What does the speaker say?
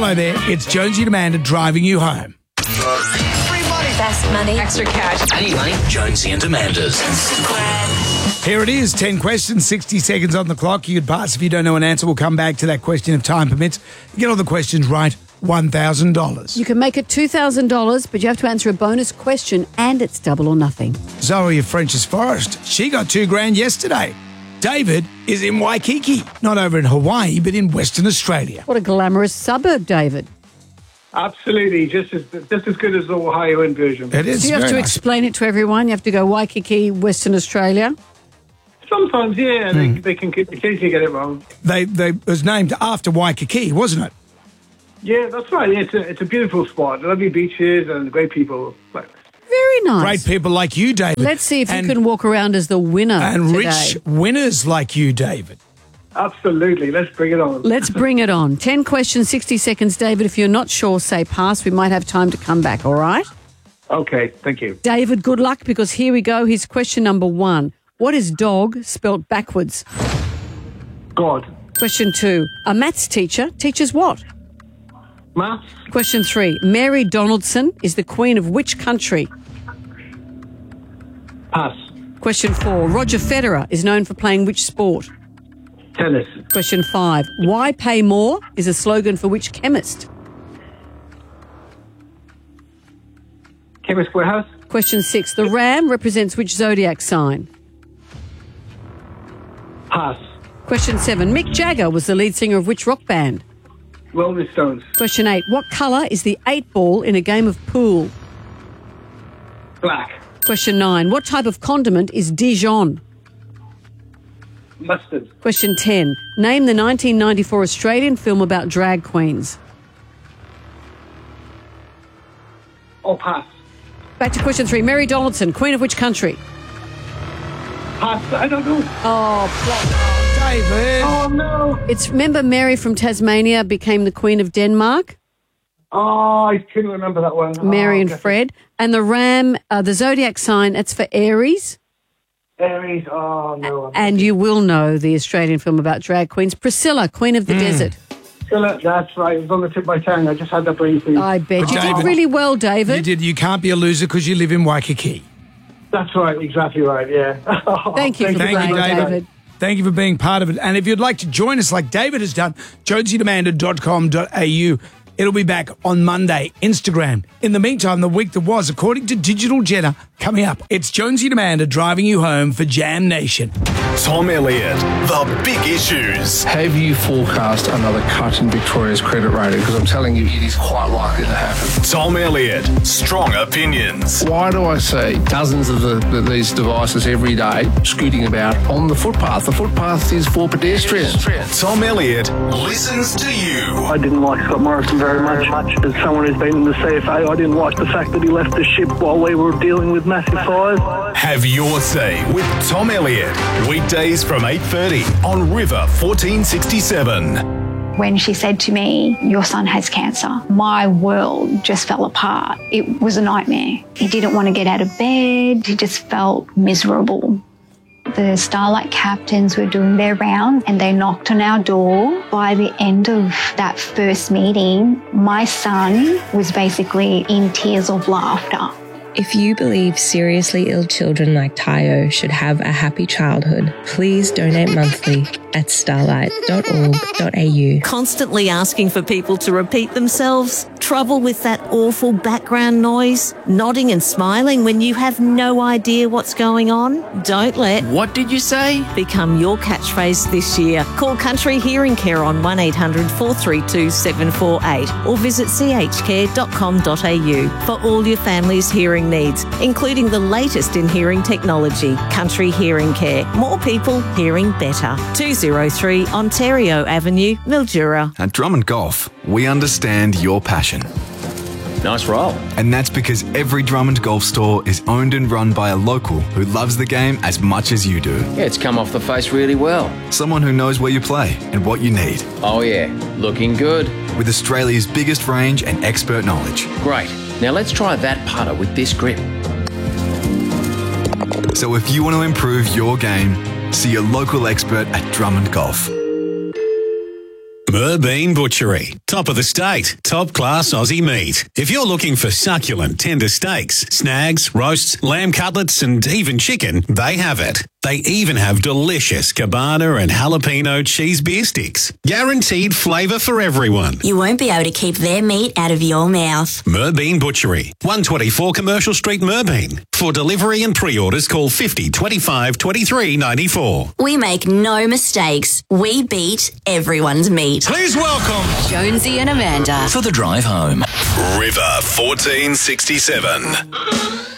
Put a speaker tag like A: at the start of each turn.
A: Hello there, it's Jonesy and Amanda driving you home.
B: Best money.
C: Extra cash.
D: Any money? Jonesy and Amanda's.
A: Here it is, 10 questions, 60 seconds on the clock. You could pass if you don't know an answer. We'll come back to that question if time permits. You get all the questions right, $1,000.
E: You can make it $2,000, but you have to answer a bonus question and it's double or nothing.
A: Zoe of French's Forest, she got $2,000 yesterday. David is in Waikiki, not over in Hawaii, but in Western Australia.
E: What a glamorous suburb, David.
F: Absolutely, just as good as the Ohio version.
A: It is.
E: So you have
A: very
E: to
A: nice.
E: explain it to everyone. You have to go Waikiki, Western Australia.
F: Sometimes, yeah, they can occasionally get it wrong.
A: It was named after Waikiki, wasn't it?
F: Yeah, that's right. Yeah, it's a beautiful spot. Lovely beaches and great people.
E: Very nice.
A: Great people like you, David.
E: Let's see if
A: And-
E: you can walk around as the winner
A: And
E: today.
A: rich winners like you, David.
F: Absolutely. Let's bring it on.
E: Let's bring it on. 10 questions, 60 seconds. David, if you're not sure, say pass. We might have time to come back, all right?
F: Okay, thank you.
E: David, good luck, because here we go. Here's question number 1. What is dog spelt backwards?
F: God.
E: Question 2. A maths teacher teaches what?
F: Maths.
E: Question 3. Mary Donaldson is the queen of which country?
F: Pass.
E: Question 4. Roger Federer is known for playing which sport?
F: Tennis.
E: Question 5. Why pay more is a slogan for which chemist?
F: Chemist Warehouse.
E: Question 6. The ram represents which zodiac sign?
F: Pass.
E: Question 7. Mick Jagger was the lead singer of which rock band?
F: Rolling Stones.
E: Question 8. What colour is the 8 ball in a game of pool?
F: Black.
E: Question 9. What type of condiment is Dijon?
F: Mustard.
E: Question 10. Name the 1994 Australian film about drag queens.
F: Oh, pass.
E: Back to question 3. Mary Donaldson, queen of which country?
F: Pass. I don't know.
A: David.
F: Oh, no.
E: It's, remember Mary from Tasmania became the queen of Denmark?
F: Oh, I couldn't remember that one.
E: Mary
F: Oh,
E: and
F: okay.
E: Fred. And the ram, the zodiac sign, that's for Aries.
F: Aries. Oh, no.
E: And you will know the Australian film about drag queens. Priscilla, queen of the desert.
F: That's right. It was on the tip of my tongue. I just had that briefly.
E: I bet. You
A: David-
E: did really well,
A: You
E: David.
A: did. You can't be a loser because you live in Waikiki.
F: That's right. Exactly right. Yeah.
E: Thank you for
A: Thank you,
E: playing,
A: David.
E: David.
A: Thank you for being part of it. And if you'd like to join us like David has done, jonesyandamanda.com.au. It'll be back on Monday. Instagram. In the meantime, the week that was, according to Digital Jenna, coming up, it's Jonesy and Amanda driving you home for Jam Nation.
G: Tom Elliott, the big issues.
H: Have you forecast another cut in Victoria's credit rating? Because I'm telling you, it is quite likely to happen.
G: Tom Elliott, strong opinions.
H: Why do I see dozens of these devices every day scooting about on the footpath? The footpath is for pedestrians.
G: Tom Elliott listens to you.
I: I didn't like Scott Morrison very much. As someone who's been in the CFA, I didn't like the fact that he left the ship while we were dealing with massive fires.
G: Have your say with Tom Elliott. Weekdays from 8:30 on River 1467.
J: When she said to me, "Your son has cancer," my world just fell apart. It was a nightmare. He didn't want to get out of bed. He just felt miserable. The Starlight captains were doing their rounds and they knocked on our door. By the end of that first meeting, my son was basically in tears of laughter.
K: If you believe seriously ill children like Tayo should have a happy childhood, please donate monthly at starlight.org.au.
B: Constantly asking for people to repeat themselves? Trouble with that awful background noise? Nodding and smiling when you have no idea what's going on? Don't let
D: What did you say?
B: become your catchphrase this year. Call Country Hearing Care on 1800 432 748 or visit chcare.com.au for all your family's hearing needs, including the latest in hearing technology. Country Hearing Care. More people hearing better. 203 Ontario Avenue, Mildura.
G: At Drummond Golf, we understand your passion.
D: Nice roll.
G: And that's because every Drummond Golf store is owned and run by a local who loves the game as much as you do.
D: Yeah, it's come off the face really well.
G: Someone who knows where you play and what you need.
D: Oh yeah, looking good.
G: With Australia's biggest range and expert knowledge.
D: Great. Now let's try that putter with this grip.
G: So if you want to improve your game, see your local expert at Drummond Golf.
C: Merbean Butchery. Top of the state. Top class Aussie meat. If you're looking for succulent, tender steaks, snags, roasts, lamb cutlets and even chicken, they have it. They even have delicious cabana and jalapeno cheese beer sticks. Guaranteed flavour for everyone.
L: You won't be able to keep their meat out of your mouth.
C: Merbean Butchery, 124 Commercial Street, Merbean. For delivery and pre-orders, call 50 25 23 94.
L: We make no mistakes. We beat everyone's meat.
C: Please welcome
L: Jonesy and Amanda
G: For the drive home. River 1467.